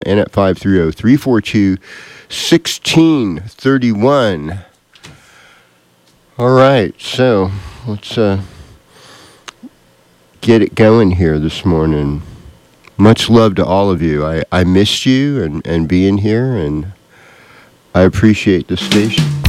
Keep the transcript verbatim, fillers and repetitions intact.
and at five three zero, three four two, one six three one. All right, so let's uh, get it going here this morning. Much love to all of you. I, I missed you and, and being here, and I appreciate the station.